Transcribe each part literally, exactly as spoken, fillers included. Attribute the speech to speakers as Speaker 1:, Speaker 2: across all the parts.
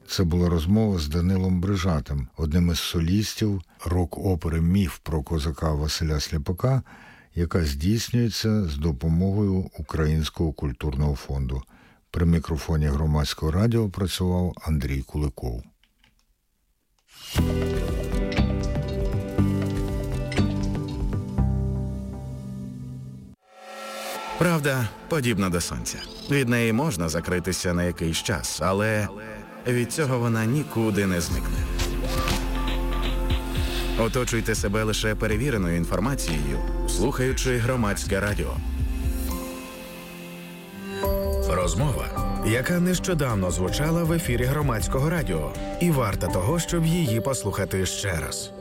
Speaker 1: Це була розмова з Данилом Брижатим, одним із солістів рок-опери «Міф про козака» Василя Сляпака, яка здійснюється з допомогою Українського культурного фонду. При мікрофоні Громадського радіо працював Андрій Куликов.
Speaker 2: Правда подібна до сонця. Від неї можна закритися на якийсь час, але від цього вона нікуди не зникне. Оточуйте себе лише перевіреною інформацією, слухаючи Громадське радіо. Розмова, яка нещодавно звучала в ефірі Громадського радіо, і варта того, щоб її послухати ще раз.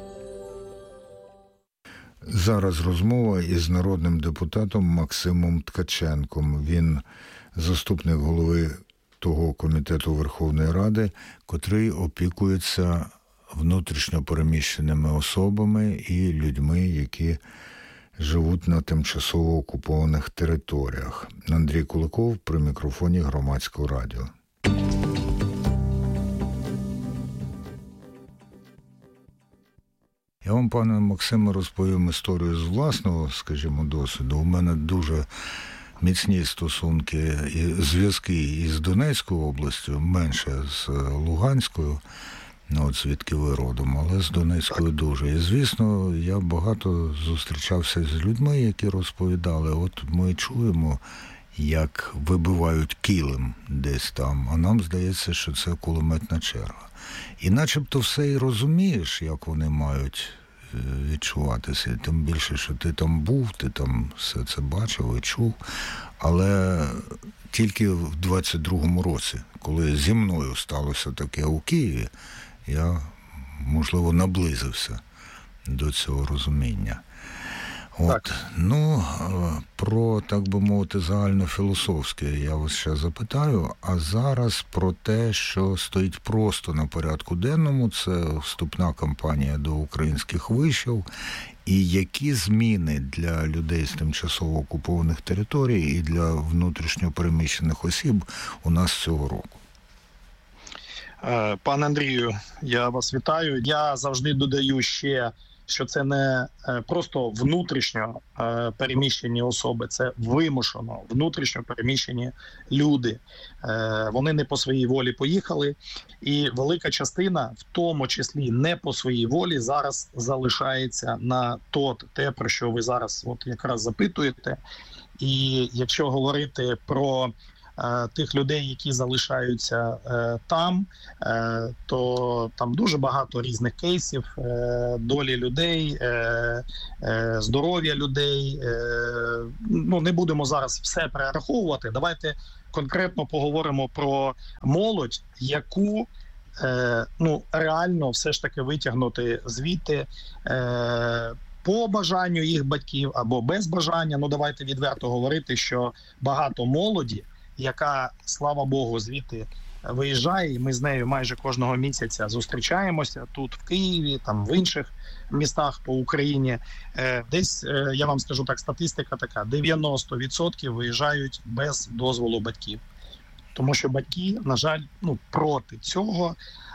Speaker 1: Зараз розмова із народним депутатом Максимом Ткаченком. Він заступник голови того комітету Верховної Ради, котрий опікується внутрішньо переміщеними особами і людьми, які живуть на тимчасово окупованих територіях. Андрій Куликов при мікрофоні Громадського радіо. Я вам, пане Максиме, розповім історію з власного, скажімо, досвіду. У мене дуже міцні стосунки і зв'язки із Донецькою областю, менше з Луганською, ну, от звідки ви родом, але з Донецькою дуже. І, звісно, я багато зустрічався з людьми, які розповідали, от ми чуємо, як вибивають килим десь там, а нам здається, що це кулеметна черга. І начебто все і розумієш, як вони мають відчуватися. Тим більше, що ти там був, ти там все це бачив і чув. Але тільки в двадцять другому році, коли зі мною сталося таке у Києві, я, можливо, наблизився до цього розуміння. От, так. Ну, про, так би мовити, загальнофілософське я вас ще запитаю, а зараз про те, що стоїть просто на порядку денному, це вступна кампанія до українських вишів, і які зміни для людей з тимчасово окупованих територій і для внутрішньо переміщених осіб у нас цього року?
Speaker 3: Пане Андрію, я вас вітаю. Я завжди додаю ще, що це не просто внутрішньо переміщені особи, це вимушено внутрішньо переміщені люди. Вони не по своїй волі поїхали, і велика частина, в тому числі не по своїй волі, зараз залишається на тот, те, про що ви зараз от якраз запитуєте. І якщо говорити про тих людей, які залишаються е, там, е, то там дуже багато різних кейсів, е, долі людей, е, е, здоров'я людей. Е, ну, не будемо зараз все перераховувати. Давайте конкретно поговоримо про молодь, яку е, ну, реально все ж таки витягнути звідти е, по бажанню їх батьків або без бажання. Ну, давайте відверто говорити, що багато молоді, яка, слава Богу, звідти виїжджає, і ми з нею майже кожного місяця зустрічаємося тут в Києві, там в інших містах по Україні. Десь, я вам скажу так, статистика така, дев'яносто відсотків виїжджають без дозволу батьків. Тому що батьки, на жаль, ну, проти цього,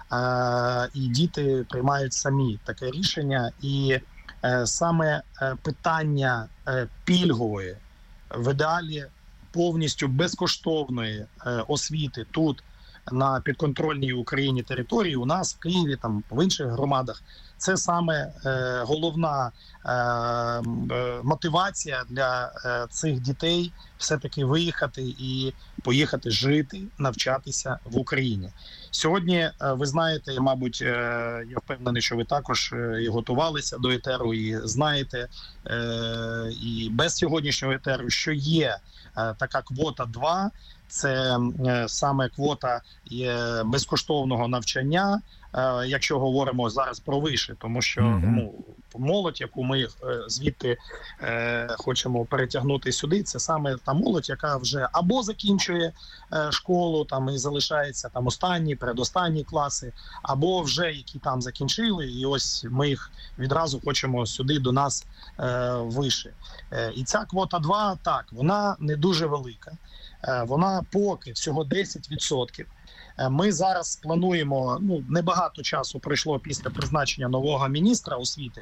Speaker 3: і діти приймають самі таке рішення. І саме питання пільгової, в ідеалі повністю безкоштовної е, освіти тут, на підконтрольній Україні території, у нас в Києві, там в інших громадах, це саме е, головна е, е, мотивація для е, цих дітей все-таки виїхати і поїхати жити, навчатися в Україні. Сьогодні, е, ви знаєте, мабуть, е, я впевнений, що ви також е, і готувалися до етеру, і знаєте, е, і без сьогоднішнього етеру, що є е, така квота два, це е, саме квота е, безкоштовного навчання, е, якщо говоримо зараз про виші, тому що mm-hmm. ну, молодь, яку ми е, звідти е, хочемо перетягнути сюди, це саме та молодь, яка вже або закінчує е, школу там і залишається там останні, передостанні класи, або вже які там закінчили, і ось ми їх відразу хочемо сюди до нас е, виші. Е, і ця квота два, так, вона не дуже велика. Вона поки всього десять відсотків Ми зараз плануємо, ну, небагато часу пройшло після призначення нового міністра освіти.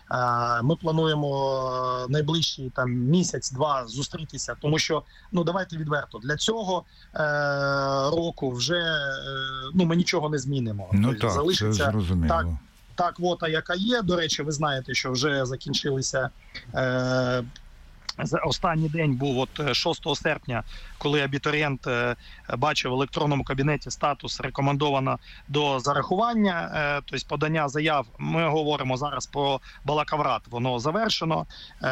Speaker 3: Ми плануємо найближчий там місяць-два зустрітися, тому що, ну, давайте відверто, для цього е, року вже е, ну, ми нічого не змінимо.
Speaker 1: Ну
Speaker 3: тобто,
Speaker 1: так,
Speaker 3: залишиться
Speaker 1: це зрозуміло.
Speaker 3: Так, та квота, яка є. До речі, ви знаєте, що вже закінчилися... Е, Останній день був от шостого серпня, коли абітурієнт бачив в електронному кабінеті статус рекомендовано до зарахування, тобто подання заяв. Ми говоримо зараз про бакалаврат, воно завершено.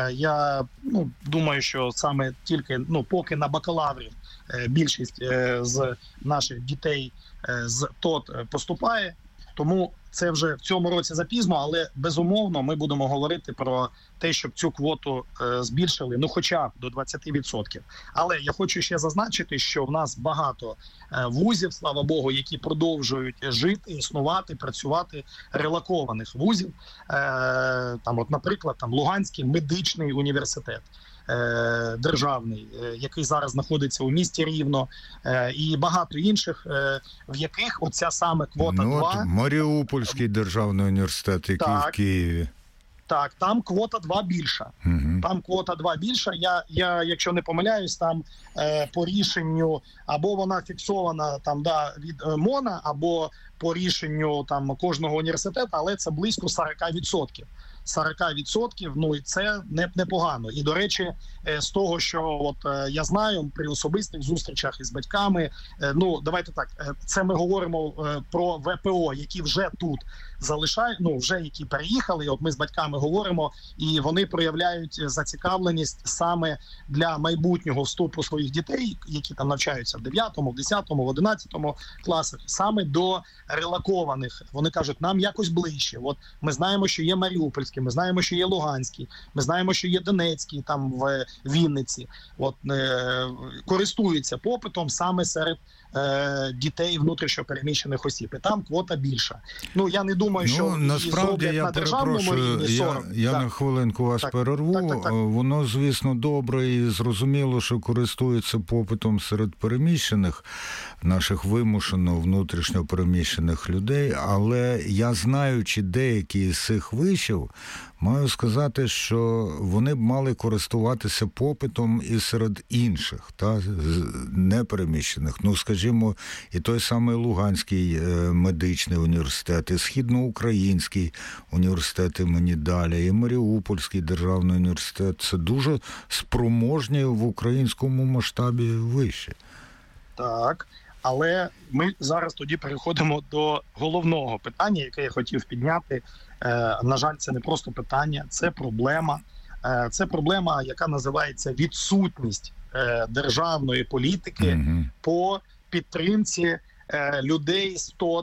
Speaker 3: Я ну, думаю, що саме тільки ну, поки на бакалаврі більшість з наших дітей з ТОТ поступає, тому це вже в цьому році запізно, але безумовно ми будемо говорити про те, щоб цю квоту е, збільшили, ну хоча б до двадцяти відсотків. Але я хочу ще зазначити, що в нас багато е, вузів, слава Богу, які продовжують жити, існувати, працювати, релокованих вузів. Е, там, от, наприклад, там Луганський медичний університет. Державний, який зараз знаходиться у місті Рівно, і багато інших, в яких оця саме квота
Speaker 1: ну,
Speaker 3: два...
Speaker 1: Маріупольський державний університет, який так, в Києві.
Speaker 3: Так, там квота два більша. Угу. Там квота два більша. Я, я, якщо не помиляюсь, там е, по рішенню, або вона фіксована там, да, від е, МОНа, або по рішенню там, кожного університету, але це близько сорок відсотків. сорок відсотків, ну і це не, непогано. І, до речі, з того, що от я знаю при особистих зустрічах із батьками, ну, давайте так, це ми говоримо про ВПО, які вже тут залишають, ну, вже які переїхали, і от ми з батьками говоримо, і вони проявляють зацікавленість саме для майбутнього вступу своїх дітей, які там навчаються в дев'ятому, в десятому, в одинадцятому класах, саме до релокованих. Вони кажуть, нам якось ближче. От ми знаємо, що є Маріупольський, ми знаємо, що є Луганський, ми знаємо, що є Донецький, там в Вінниці. От е, користуються попитом саме серед е, дітей внутрішньо переміщених осіб. І там квота більша. Ну, я не думаю, що
Speaker 1: ну, насправді я
Speaker 3: на
Speaker 1: перепрошую, я, я на хвилинку вас так, перерву. Так, так, так. Воно, звісно, добре і зрозуміло, що користується попитом серед переміщених, наших вимушено внутрішньо переміщених людей, але я, знаючи деякі з цих вишів, маю сказати, що вони б мали користуватися попитом і серед інших, та, непереміщених. Ну, скажімо, і той самий Луганський медичний університет, і Східноукраїнський університет імені Даля, і Маріупольський державний університет. Це дуже спроможні в українському масштабі виші.
Speaker 3: Так. Але ми зараз тоді переходимо до головного питання, яке я хотів підняти. Е, на жаль, це не просто питання, це проблема. Е, це проблема, яка називається відсутність е, державної політики mm-hmm. по підтримці е, людей з ТОТ,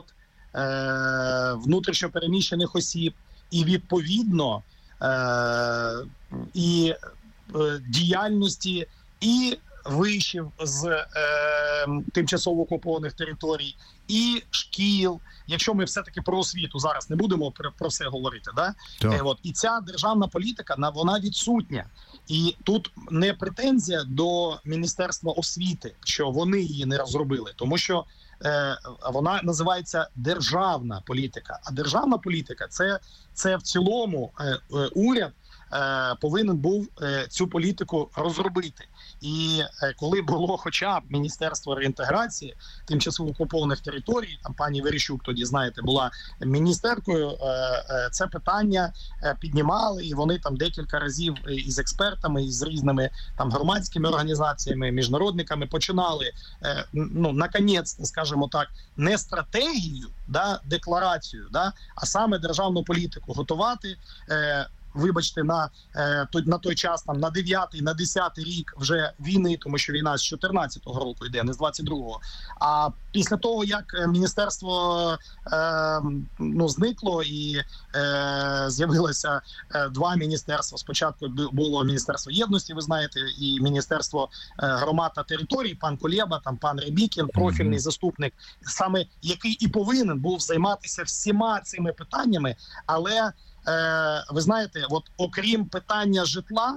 Speaker 3: е, внутрішньопереміщених осіб і, відповідно, е, і е, діяльності і вишів з е, тимчасово окупованих територій, і шкіл. Якщо ми все-таки про освіту зараз не будемо про, про все говорити, да? Е, от, і ця державна політика, вона відсутня. І тут не претензія до Міністерства освіти, що вони її не розробили, тому що е, вона називається державна політика. А державна політика – це, це в цілому е, е, уряд е, повинен був е, цю політику розробити. І коли було хоча б Міністерство реінтеграції тимчасово окупованих територій, там пані Верещук тоді, знаєте, була міністеркою, це питання піднімали, і вони там декілька разів із експертами, із різними там громадськими організаціями, міжнародниками починали, ну, наконець, скажімо так, не стратегію, да, декларацію, да, а саме державну політику готувати. Вибачте, на, на той час, там, на дев'ятий, на десятий рік вже війни, тому що війна з чотирнадцятого року йде, не з двадцять другого. А після того, як міністерство е, ну, зникло і е, з'явилося два міністерства. Спочатку було Міністерство єдності, ви знаєте, і Міністерство громад та територій, пан Кулеба, там, пан Рябікін, профільний заступник, саме який і повинен був займатися всіма цими питаннями, але ви знаєте, от окрім питання житла,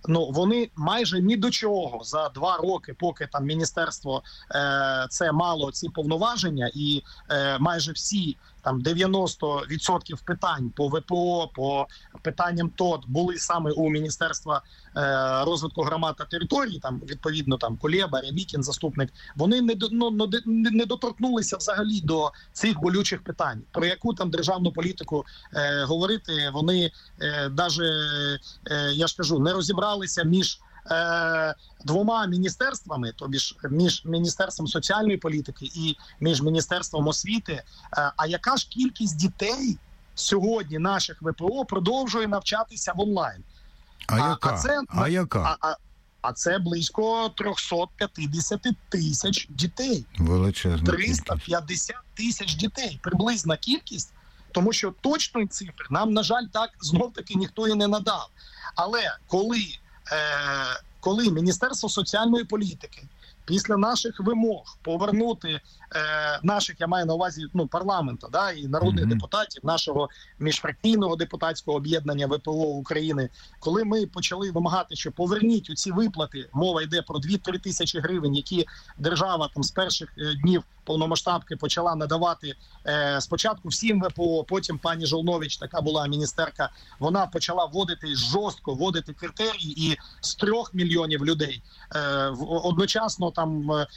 Speaker 3: ну вони майже ні до чого за два роки, поки там міністерство е, це мало ці повноваження, і е, майже всі там дев'яносто відсотків питань по ВПО, по питанням ТОТ були саме у Міністерства е, розвитку громад та територій, там відповідно там Кулеба, Рябікін, заступник, вони не, ну, не доторкнулися взагалі до цих болючих питань. Про яку там державну політику е, говорити, вони е, даже, е, я ж кажу, не розібралися між Е, двома міністерствами, тобі ж між Міністерством соціальної політики і між Міністерством освіти. Е, а яка ж кількість дітей сьогодні наших ВПО продовжує навчатися в онлайн?
Speaker 1: А, а яка? А, це, а, яка?
Speaker 3: А, а, а це близько триста п'ятдесят тисяч дітей.
Speaker 1: Величезна
Speaker 3: триста п'ятдесят тисяч дітей. Приблизна кількість. Тому що точної цифри нам, на жаль, так знов-таки ніхто і не надав. Але коли коли Міністерство соціальної політики після наших вимог повернути е, наших, я маю на увазі, ну, парламенту, да, і народних mm-hmm. депутатів, нашого міжфракційного депутатського об'єднання ВПО України, коли ми почали вимагати, що поверніть у ці виплати, мова йде про дві-три тисячі гривень, які держава там з перших днів повномасштабки почала надавати е, спочатку всім ВПО, потім пані Жолнович, така була міністерка, вона почала вводити жорстко, вводити критерії, і з трьох мільйонів людей е, в, одночасно там е,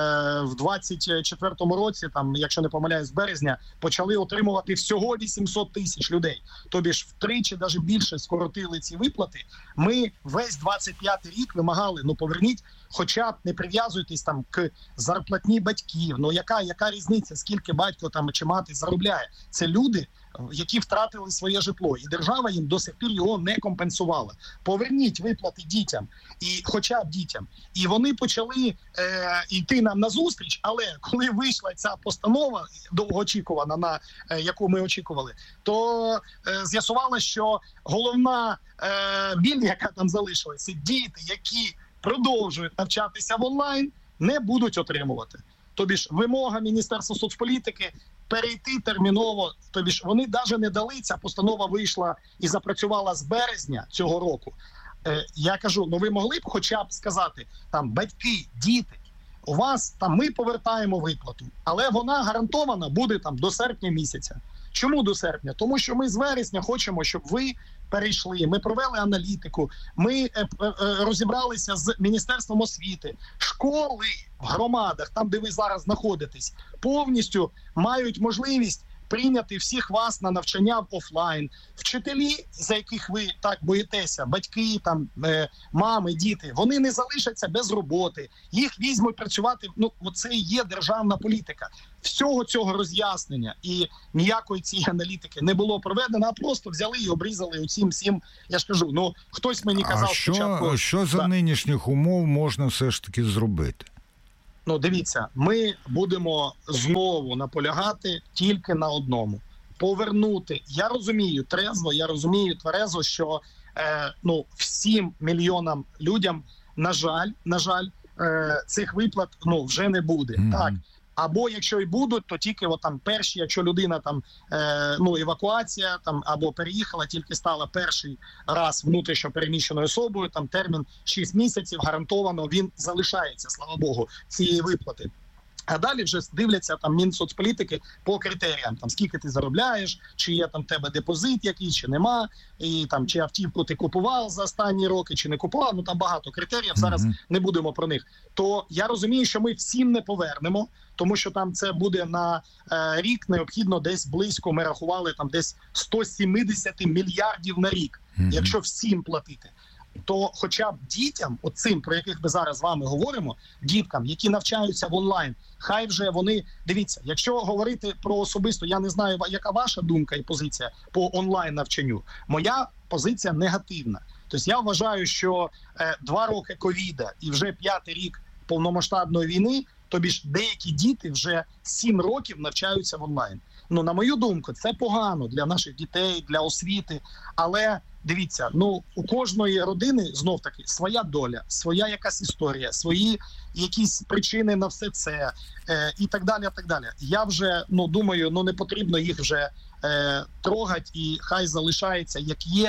Speaker 3: в двадцять четвертому році, там, якщо не помиляюсь, з березня, почали отримувати всього вісімсот тисяч людей. Тобі ж втричі, навіть більше скоротили ці виплати. Ми весь двадцять п'ятий рік вимагали, ну поверніть, хоча б не прив'язуйтесь там к зарплатні батьків. Ну яка, яка різниця, скільки батько там чи мати заробляє? Це люди, які втратили своє житло, і держава їм до сих пір його не компенсувала. Поверніть виплати дітям, і хоча б дітям. І вони почали е, йти нам на зустріч, але коли вийшла ця постанова довгоочікувана, на е, яку ми очікували, то е, з'ясувалося, що головна е, біль, яка там залишилася, діти, які продовжують навчатися в онлайн, не будуть отримувати. Тобі ж вимога Міністерства соцполітики перейти терміново, тобі ж вони навіть не дали, ця постанова вийшла і запрацювала з березня цього року. Е, я кажу, ну ви могли б хоча б сказати, там, батьки, діти, у вас там ми повертаємо виплату, але вона гарантована буде там до серпня місяця. Чому до серпня? Тому що ми з вересня хочемо, щоб ви перейшли, ми провели аналітику, ми е, е, розібралися з Міністерством освіти. Школи в громадах, там, де ви зараз знаходитесь, повністю мають можливість прийняти всіх вас на навчання в офлайн. Вчителі, за яких ви так боїтеся, батьки, там, е, мами, діти, вони не залишаться без роботи. Їх візьмуть працювати. Ну, оце і є державна політика. Всього цього роз'яснення і ніякої цієї аналітики не було проведено, а просто взяли і обрізали оцім всім. Я ж кажу, ну, хтось мені казав
Speaker 1: а що,
Speaker 3: спочатку...
Speaker 1: що за да. нинішніх умов можна все ж таки зробити?
Speaker 3: Ну, дивіться, ми будемо знову наполягати тільки на одному. Повернути. Я розумію трезво, я розумію тверезо, що е, ну, всім мільйонам людям, на жаль, на жаль, е, цих виплат ну, вже не буде. Mm-hmm. Так. Або якщо і будуть, то тільки от там перші, якщо людина там е, ну евакуація там або переїхала, тільки стала перший раз внутрішньо переміщеною особою, там термін шість місяців гарантовано він залишається, слава Богу, цієї виплати. А далі вже дивляться там Мінсоцполітики по критеріям, там скільки ти заробляєш, чи є там в тебе депозит якийсь, чи нема, і там чи автівку ти купував за останні роки, чи не купував. Ну там багато критеріїв. Зараз mm-hmm. не будемо про них. То я розумію, що ми всім не повернемо, тому що там це буде на е, рік необхідно десь близько. Ми рахували там десь сто сімдесят мільярдів на рік, mm-hmm. якщо всім платити. То хоча б дітям, оцим, про яких ми зараз з вами говоримо, діткам, які навчаються в онлайн, хай вже вони, дивіться, якщо говорити про особисто, я не знаю, яка ваша думка і позиція по онлайн навчанню. Моя позиція негативна. Тобто я вважаю, що е, два роки ковіда і вже п'ятий рік повномасштабної війни, тобі ж деякі діти вже сім років навчаються в онлайн. Ну, на мою думку, це погано для наших дітей, для освіти, але дивіться, ну у кожної родини знов таки своя доля, своя якась історія, свої якісь причини на все це е, і так далі, так далі. Я вже ну думаю, ну не потрібно їх вже е, трогати, і хай залишається як є.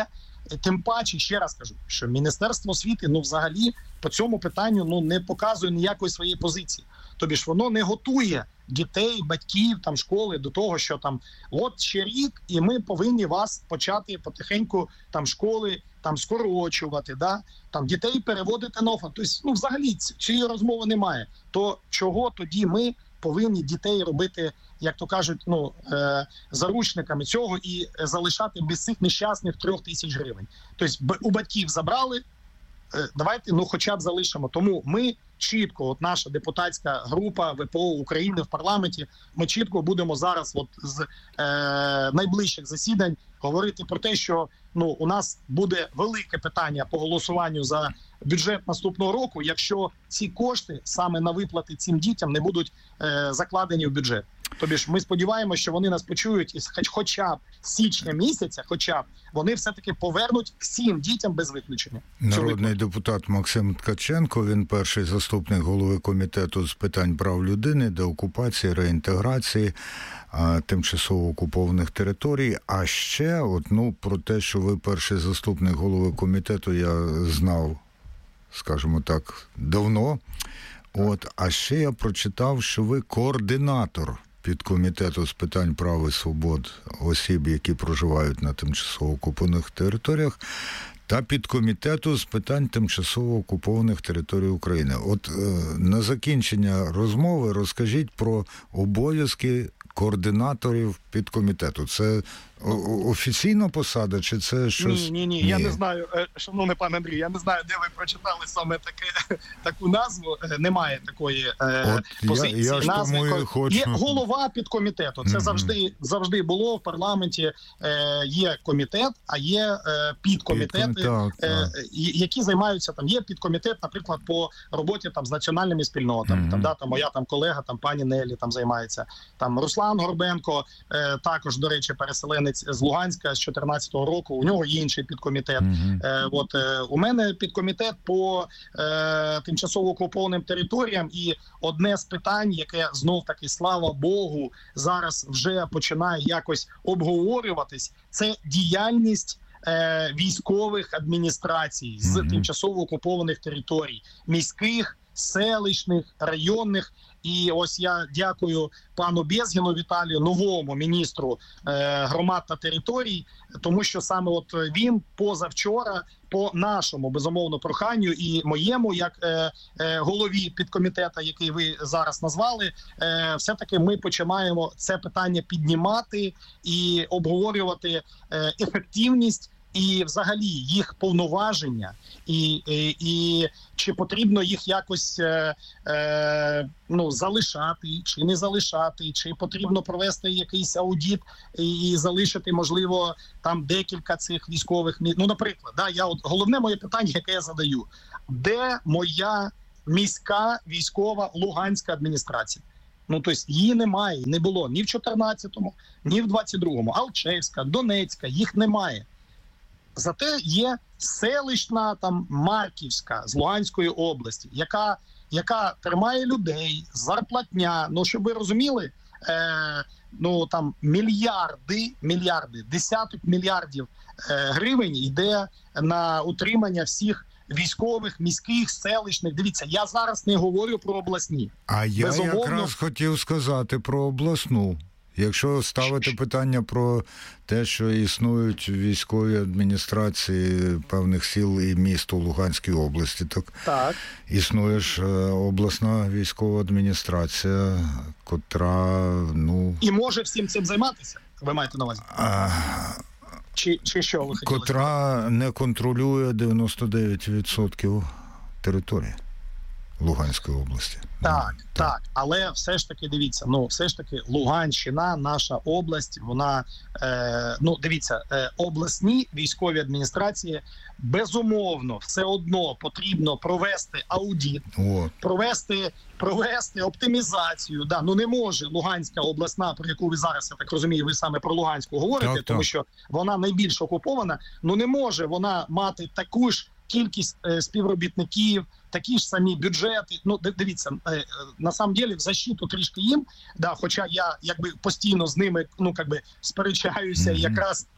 Speaker 3: Тим паче, ще раз кажу, що Міністерство освіти, ну, взагалі, по цьому питанню, ну, не показує ніякої своєї позиції. Тобі ж воно не готує дітей, батьків, там, школи до того, що там, от ще рік, і ми повинні вас почати потихеньку, там, школи, там, скорочувати, да? Там, дітей переводити на офлайн. Тобто, ну, взагалі, цієї розмови немає. То чого тоді ми повинні дітей робити, як то кажуть, ну, е, заручниками цього і залишати без цих нещасних трьох тисяч гривень. Тобто у батьків забрали, е, давайте, ну, хоча б залишимо. Тому ми чітко, от наша депутатська група ВПО України в парламенті, ми чітко будемо зараз от з е, найближчих засідань говорити про те, що, ну, у нас буде велике питання по голосуванню за бюджет наступного року, якщо ці кошти саме на виплати цим дітям не будуть е, закладені в бюджет. Тобі ж ми сподіваємося, що вони нас почують і хоч, хоча б з січня місяця, хоча б вони все-таки повернуть всім дітям без виключення.
Speaker 1: Народний депутат Максим Ткаченко, він перший заступник голови комітету з питань прав людини, деокупації, реінтеграції а, тимчасово окупованих територій. А ще, от, ну, про те, що ви перший заступник голови комітету, я знав, скажімо так, давно. От, а ще я прочитав, що ви координатор підкомітету з питань прав і свобод осіб, які проживають на тимчасово окупованих територіях, та підкомітету з питань тимчасово окупованих територій України. От е, на закінчення розмови розкажіть про обов'язки координаторів підкомітету. Це офіційна посада, чи це щось?
Speaker 3: Ні, ні, ні, ні. Я не знаю, шановний пан Андрій, я не знаю, де ви прочитали саме таке, таку назву. Немає такої е, позиції.
Speaker 1: Я, я
Speaker 3: назви.
Speaker 1: Тому і хочу.
Speaker 3: Є голова підкомітету. Це mm-hmm. завжди, завжди було в парламенті. Е, є комітет, а є е, підкомітети,
Speaker 1: Підком... так,
Speaker 3: е,
Speaker 1: так.
Speaker 3: які займаються, там, є підкомітет, наприклад, по роботі там з національними спільнотами. Mm-hmm. Там, да, там, моя там колега, там, пані Нелі, там займається. Там Руслан Горбенко, е, також, до речі, переселенець з Луганська з чотирнадцятого року, у нього є інший підкомітет. Mm-hmm. Е, от, е, у мене підкомітет по е, тимчасово окупованим територіям, і одне з питань, яке знов-таки, слава Богу, зараз вже починає якось обговорюватись, це діяльність е, військових адміністрацій з mm-hmm. тимчасово окупованих територій, міських, селищних, районних. І ось я дякую пану Безгіну Віталію, новому міністру е, громад та територій, тому що саме от він позавчора по нашому, безумовно, проханню і моєму, як е, е, голові підкомітету, який ви зараз назвали, е, все-таки ми починаємо це питання піднімати і обговорювати е, ефективність і взагалі їх повноваження, і, і, і чи потрібно їх якось е, е, ну, залишати, чи не залишати, чи потрібно провести якийсь аудит і, і залишити, можливо, там декілька цих військових міст. Ну, наприклад, да, я от головне моє питання, яке я задаю: де моя міська військова Луганська адміністрація? Ну, тобто її немає, не було ні в чотирнадцятому, ні в двадцять другому. Алчевська, Донецька, їх немає. Зате є селищна, там, Марківська з Луганської області, яка, яка тримає людей, зарплатня. Ну, щоб ви розуміли, е, ну, там мільярди, мільярди, десяток мільярдів е, гривень йде на утримання всіх військових, міських, селищних. Дивіться, я зараз не говорю про обласні.
Speaker 1: А я
Speaker 3: Безумовно...
Speaker 1: якраз хотів сказати про обласну. Якщо ставити питання про те, що існують військові адміністрації певних сіл і міст у Луганській області, так,
Speaker 3: так.
Speaker 1: існує ж обласна військова адміністрація, котра, ну...
Speaker 3: І може всім цим займатися, ви маєте на увазі? А... Чи, чи що ви хотіли?
Speaker 1: Котра не контролює дев'яносто дев'ять відсотків території Луганської області.
Speaker 3: Так, так, так, але все ж таки, дивіться, ну, все ж таки Луганщина, наша область, вона, е, ну, дивіться, е, обласні військові адміністрації, безумовно, все одно потрібно провести аудит, О. провести, провести оптимізацію. Да, ну не може Луганська обласна, про яку ви зараз, я так розумію, ви саме про Луганську говорите, так, тому так. що вона найбільш окупована, ну не може вона мати таку ж кількість е, співробітників, такі ж самі бюджети. Ну, дивіться, е, на самом деле в защиту трішки їм, да, хоча я якби постійно з ними, ну, якби сперечаюся, mm-hmm. якраз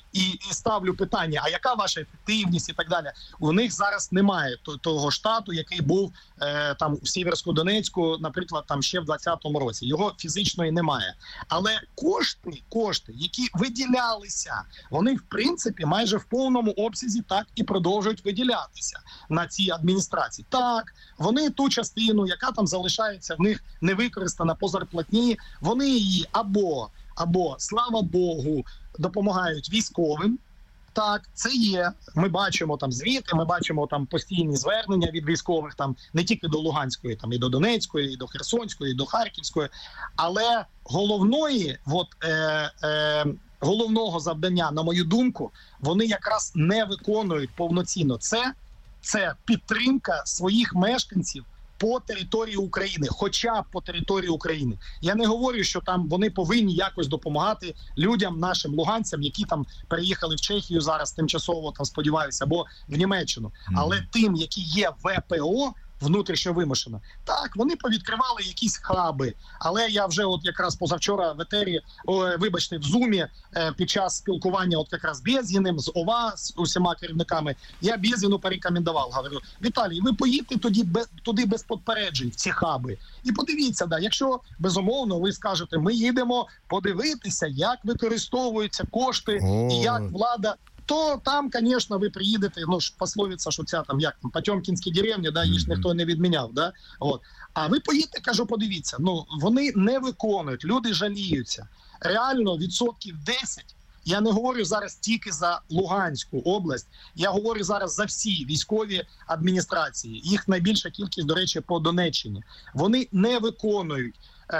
Speaker 3: і, і ставлю питання, а яка ваша ефективність і так далі. У них зараз немає того штату, який був е, там в Сіверську-Донецьку, наприклад, там ще в двадцятому році. Його фізично і немає. Але кошти, кошти, які виділялися, вони в принципі майже в повному обсязі так і продовжують виділятися на ці адміністрації. Так, вони ту частину, яка там залишається в них не використана по зарплатні, вони її або, або, слава Богу, допомагають військовим. Так, це є. Ми бачимо там звіти, ми бачимо там постійні звернення від військових, там не тільки до Луганської, там і до Донецької, і до Херсонської, і до Харківської. Але головної, от, е, е, головного завдання, на мою думку, вони якраз не виконують повноцінно. Це, це підтримка своїх мешканців по території України, хоча б по території України. Я не говорю, що там вони повинні якось допомагати людям, нашим луганцям, які там переїхали в Чехію зараз тимчасово, там сподіваюся, або в Німеччину. Але тим, які є в ВПО, внутрішньо вимушено. Так, вони повідкривали якісь хаби, але я вже от якраз позавчора в етері, о, вибачте, в Зумі е, під час спілкування от якраз з Безгіним, з ОВА, з усіма керівниками, я Безгіну порекомендував, говорю, Віталій, ви поїдьте тоді без, туди без попереджень, в ці хаби. І подивіться, да, якщо, безумовно, ви скажете, ми їдемо подивитися, як використовуються кошти
Speaker 1: О.
Speaker 3: і як влада, то там, звісно, ви приїдете, ну ж пословиця, що ця там, як там, Потьомкінські деревні, да, їх ніхто не відміняв, да, от. А ви поїдете, кажу, подивіться, ну, вони не виконують, люди жаліються. Реально, відсотків десять, я не говорю зараз тільки за Луганську область, я говорю зараз за всі військові адміністрації, їх найбільша кількість, до речі, по Донеччині. Вони не виконують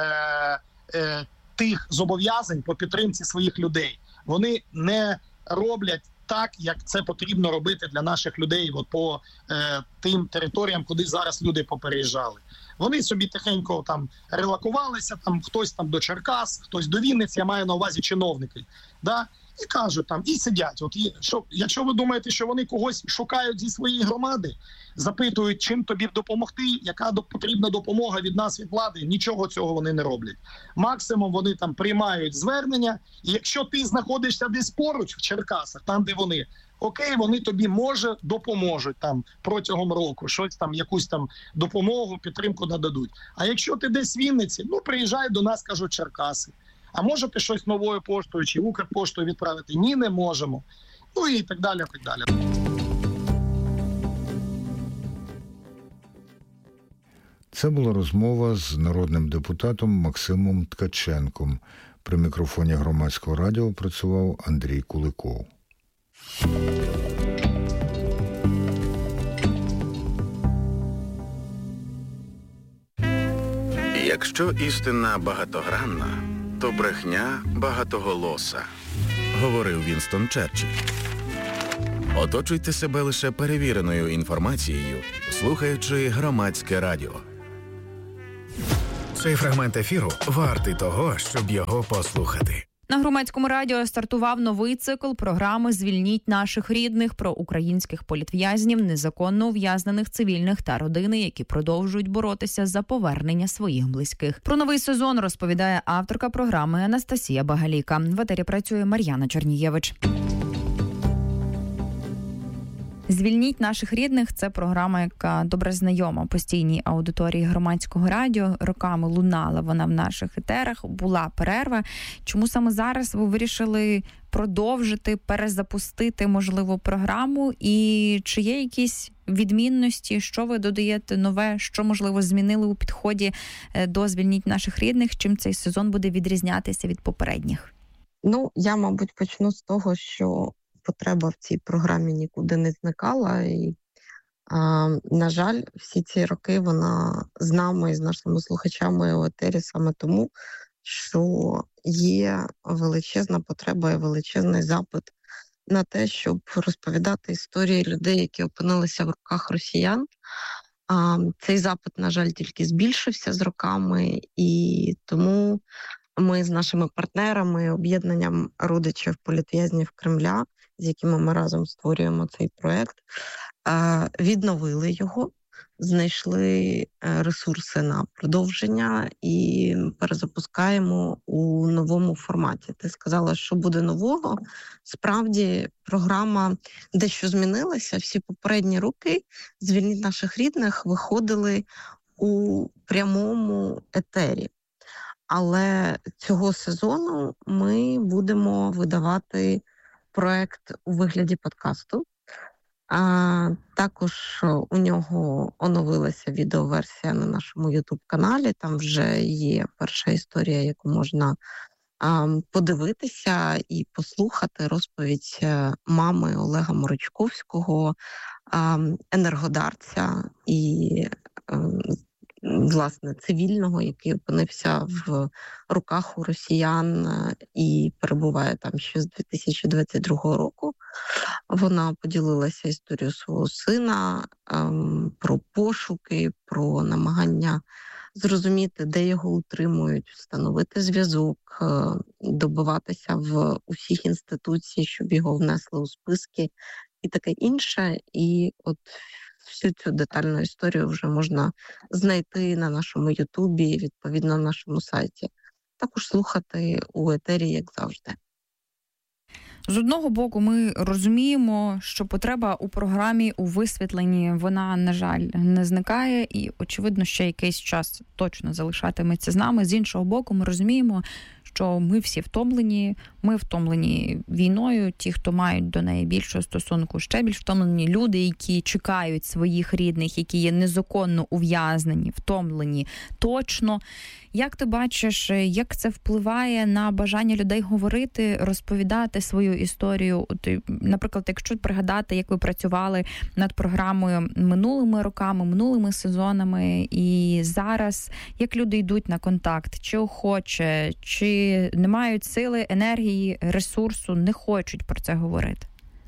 Speaker 3: е, е, тих зобов'язань по підтримці своїх людей. Вони не роблять так, як це потрібно робити для наших людей от по е, тим територіям, куди зараз люди попереїжджали. Вони собі тихенько там релокувалися, там хтось там до Черкас, хтось до Вінниці, я маю на увазі чиновники, да? І кажуть там, і сидять. От, і, що, якщо ви думаєте, що вони когось шукають зі своєї громади, запитують, чим тобі допомогти, яка до, потрібна допомога від нас, від влади, нічого цього вони не роблять. Максимум вони там приймають звернення, і якщо ти знаходишся десь поруч в Черкасах, там, де вони, окей, вони тобі, може, допоможуть там протягом року, щось там, якусь там допомогу, підтримку нададуть. А якщо ти десь в Вінниці, ну, приїжджай до нас, кажуть, Черкаси. А можете щось новою поштою чи Укрпоштою відправити? Ні, не можемо. Ну і так далі, так далі.
Speaker 1: Це була розмова з народним депутатом Максимом Ткаченком. При мікрофоні Громадського радіо працював Андрій Куликов.
Speaker 2: Якщо істина багатогранна, то брехня багатоголоса, говорив Вінстон Черчилль. Оточуйте себе лише перевіреною інформацією, слухаючи Громадське радіо. Цей фрагмент ефіру вартий того, щоб його послухати.
Speaker 4: На Громадському радіо стартував новий цикл програми «Звільніть наших рідних» про українських політв'язнів, незаконно ув'язнених цивільних та родини, які продовжують боротися за повернення своїх близьких. Про новий сезон розповідає авторка програми Анастасія Багаліка. В етері працює Мар'яна Чернієвич. «Звільніть наших рідних» – це програма, яка добре знайома постійній аудиторії Громадського радіо. Роками лунала вона в наших етерах, була перерва. Чому саме зараз ви вирішили продовжити, перезапустити, можливо, програму? І чи є якісь відмінності, що ви додаєте нове, що, можливо, змінили у підході до «Звільніть наших рідних», чим цей сезон буде відрізнятися від попередніх?
Speaker 5: Ну, я, мабуть, почну з того, що потреба в цій програмі нікуди не зникала. І, а, на жаль, всі ці роки вона з нами і з нашими слухачами у етері саме тому, що є величезна потреба і величезний запит на те, щоб розповідати історії людей, які опинилися в руках росіян. А, цей запит, на жаль, тільки збільшився з роками, і тому ми з нашими партнерами, об'єднанням родичів політв'язнів Кремля, з якими ми разом створюємо цей проєкт, відновили його. знайшли ресурси на продовження і перезапускаємо у новому форматі. Ти сказала, що буде нового. Справді, програма дещо змінилася. Всі попередні роки «Звільніть наших рідних» виходили у прямому етері. Але цього сезону ми будемо видавати проект у вигляді подкасту. А також у нього оновилася відеоверсія на нашому ютуб-каналі. Там вже є перша історія, яку можна а, подивитися і послухати. Розповідь мами Олега Морочковського, а, енергодарця і а, власне, цивільного, який опинився в руках у росіян і перебуває там ще з дві тисячі двадцять другого року. Вона поділилася історією свого сина, ем, про пошуки, про намагання зрозуміти, де його утримують, встановити зв'язок, е, добиватися в усіх інституцій, щоб його внесли у списки і таке інше. І от всю цю детальну історію вже можна знайти на нашому Ютубі, відповідно на нашому сайті. Також слухати у етері, як завжди.
Speaker 4: З одного боку, ми розуміємо, що потреба у програмі, у висвітленні, вона, на жаль, не зникає і, очевидно, ще якийсь час точно залишатиметься з нами. З іншого боку, ми розуміємо, що ми всі втомлені, ми втомлені війною, ті, хто мають до неї більшого стосунку, ще більш втомлені люди, які чекають своїх рідних, які є незаконно ув'язнені, втомлені точно. Як ти бачиш, як це впливає на бажання людей говорити, розповідати свою історію? От, наприклад, якщо пригадати, як ви працювали над програмою минулими роками, минулими сезонами, і зараз, як люди йдуть на контакт, чи охоче, чи не мають сили, енергії, ресурсу, не хочуть про це говорити?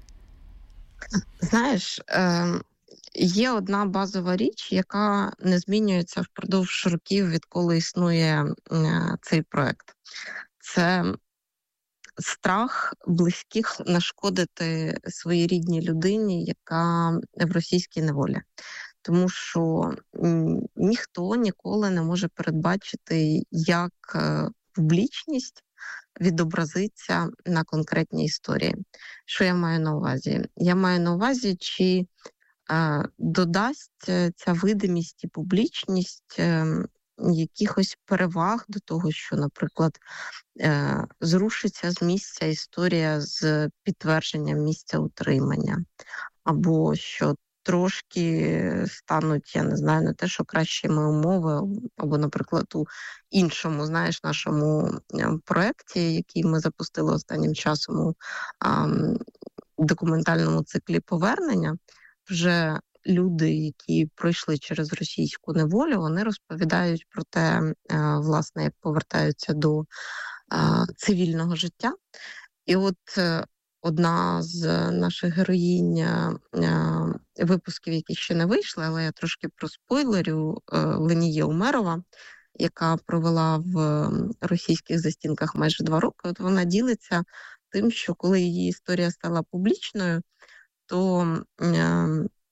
Speaker 5: Знаєш, е- є одна базова річ, яка не змінюється впродовж років, відколи існує е- цей проект. Це страх близьких нашкодити своїй рідній людині, яка в російській неволі. Тому що ніхто ніколи не може передбачити, як публічність відобразиться на конкретній історії. Що я маю на увазі? Я маю на увазі, чи е, додасть ця видимість і публічність е, якихось переваг до того, що, наприклад, е, зрушиться з місця історія з підтвердженням місця утримання, або що трошки стануть, я не знаю, не те, що кращими умови, або, наприклад, у іншому, знаєш, нашому проєкті, який ми запустили останнім часом у а, документальному циклі «Повернення», вже люди, які пройшли через російську неволю, вони розповідають про те, а, власне, як повертаються до а, цивільного життя. І от одна з наших героїнь е, випусків, які ще не вийшли, але я трошки проспойлерю, е, Ленія Умерова, яка провела в російських застінках майже два роки, от вона ділиться тим, що коли її історія стала публічною, то е,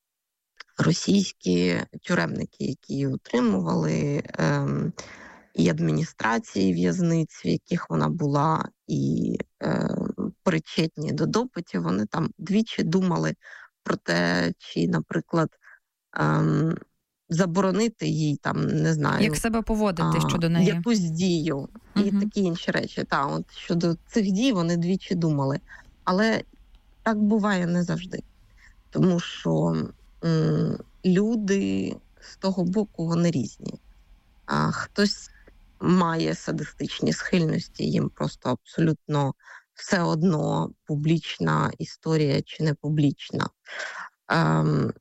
Speaker 5: російські тюремники, які її утримували, е, і адміністрації в'язниць, в яких вона була, і е, причетні до допитів, вони там двічі думали про те, чи, наприклад, е, заборонити їй, там, не знаю...
Speaker 4: Як себе поводити
Speaker 5: а,
Speaker 4: щодо неї.
Speaker 5: Якусь дію і угу. такі інші речі. Та, от щодо цих дій вони двічі думали. Але так буває не завжди. Тому що м, люди з того боку, вони різні. А хтось має садистичні схильності, їм просто абсолютно все одно, публічна історія чи не публічна. Ем,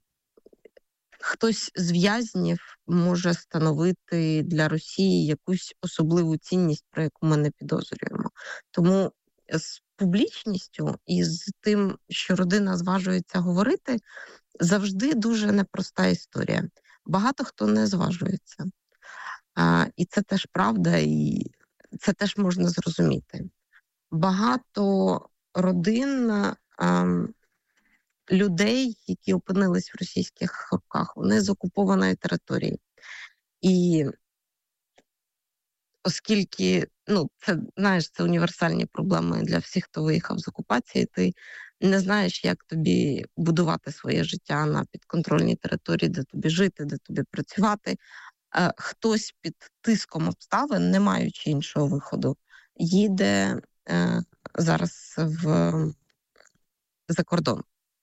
Speaker 5: хтось з в'язнів може становити для Росії якусь особливу цінність, про яку ми не підозрюємо. Тому з публічністю і з тим, що родина зважується говорити, завжди дуже непроста історія. Багато хто не зважується. А, і це теж правда, і це теж можна зрозуміти. Багато родин а, людей, які опинились в російських руках, вони з окупованої території. І оскільки, ну, це, знаєш, це універсальні проблеми для всіх, хто виїхав з окупації, ти не знаєш, як тобі будувати своє життя на підконтрольній території, де тобі жити, де тобі працювати. Хтось під тиском обставин, не маючи іншого виходу, їде е, зараз в, за кордон.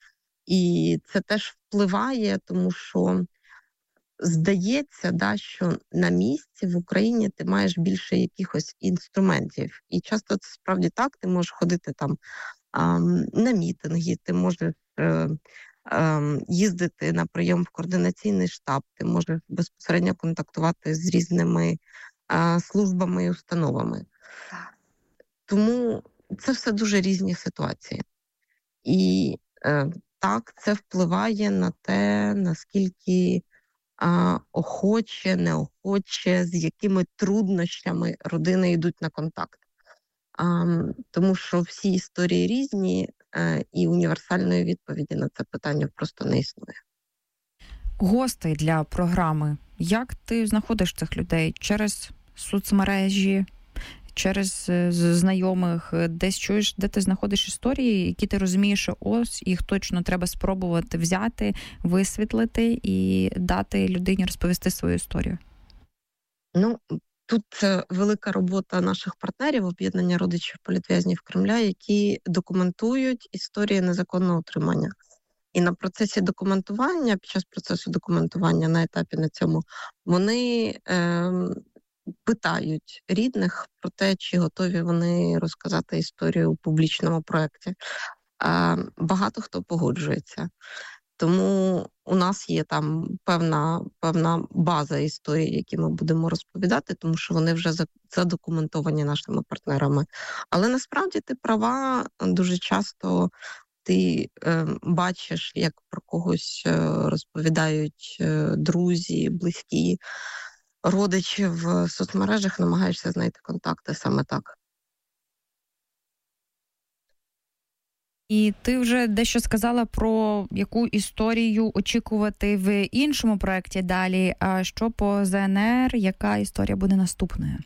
Speaker 5: І це теж впливає, тому що здається, да, що на місці в Україні ти маєш більше якихось інструментів. І часто це справді так, ти можеш ходити там а, на мітинги, ти можеш е, е, їздити на прийом в координаційний штаб, ти можеш безпосередньо контактувати з різними е, службами і установами. Тому це все дуже різні ситуації. І е, так, це впливає на те, наскільки а, охоче, неохоче, з якими труднощами родини йдуть на контакт. А, тому що всі історії різні, а, і універсальної відповіді на це питання просто не існує.
Speaker 4: Гостей для програми. Як ти знаходиш цих людей? Через соцмережі? Через знайомих, десь чуєш, де ти знаходиш історії, які ти розумієш, що ось їх точно треба спробувати взяти, висвітлити і дати людині розповісти свою історію?
Speaker 5: Ну, тут велика робота наших партнерів, об'єднання родичів політв'язнів Кремля, які документують історії незаконного утримання. І на процесі документування, під час процесу документування на етапі на цьому, вони е, питають рідних про те, чи готові вони розказати історію у публічному проєкті. А багато хто погоджується. Тому у нас є там певна, певна база історій, які ми будемо розповідати, тому що вони вже задокументовані нашими партнерами. Але насправді ти права, дуже часто ти е, бачиш, як про когось е, розповідають е, друзі, близькі, родичі в соцмережах, намагаєшся знайти контакти саме так.
Speaker 4: І ти вже дещо сказала про яку історію очікувати в іншому проєкті далі. А що по ЗНР, яка історія буде наступною?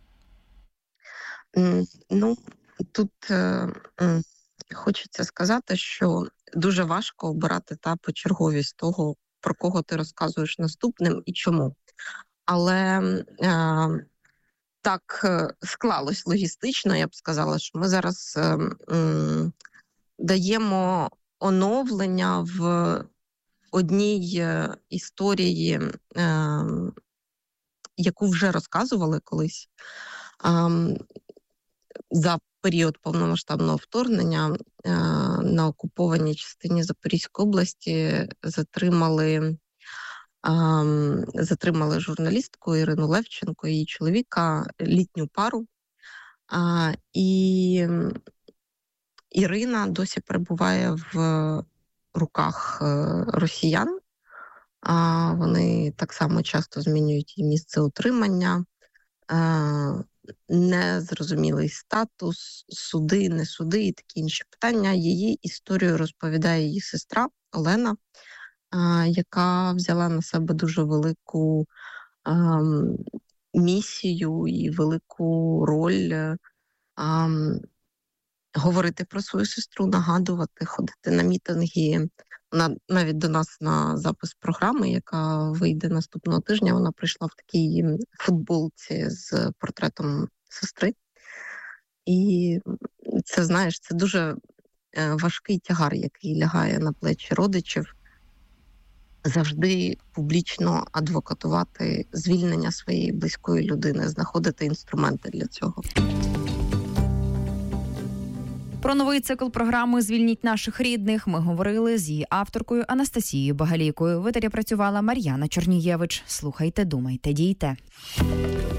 Speaker 5: Ну, тут е, е, хочеться сказати, що дуже важко обирати та почерговість того, про кого ти розказуєш наступним і чому. Але е, так склалось логістично, я б сказала, що ми зараз е, е, даємо оновлення в одній історії, е, яку вже розказували колись. Е, за період повномасштабного вторгнення е, на окупованій частині Запорізької області затримали Um, затримали журналістку Ірину Левченко і її чоловіка, літню пару. Uh, і Ірина досі перебуває в руках uh, росіян. Uh, вони так само часто змінюють її місце утримання, uh, незрозумілий статус, суди, не суди і такі інші питання. Її історію розповідає її сестра Олена, яка взяла на себе дуже велику а, місію і велику роль а, говорити про свою сестру, нагадувати, ходити на мітинги. Вона навіть до нас на запис програми, яка вийде наступного тижня, вона прийшла в такій футболці з портретом сестри. І це, знаєш, це дуже важкий тягар, який лягає на плечі родичів. Завжди публічно адвокатувати звільнення своєї близької людини, знаходити інструменти для цього.
Speaker 4: Про новий цикл програми «Звільніть наших рідних» ми говорили з її авторкою Анастасією Багалійкою. В етері працювала Мар'яна Чорнієвич. Слухайте, думайте, дійте.